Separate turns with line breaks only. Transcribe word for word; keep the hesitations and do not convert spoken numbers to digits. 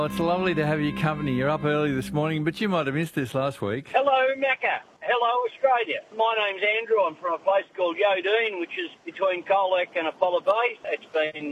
It's lovely to have your company. You're up early this morning, but you might have missed this last week.
Hello, Mecca. Hello, Australia. My name's Andrew. I'm from a place called Yodine, which is between Colac and Apollo Bay. It's been